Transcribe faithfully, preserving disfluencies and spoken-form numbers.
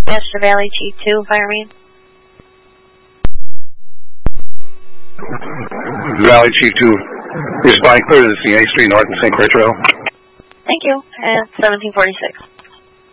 Yes, the Valley Chief two, Fire Main. Valley Chief two, responding clear to the C A Street North and Saint Clair Trail. Thank you, at seventeen forty-six.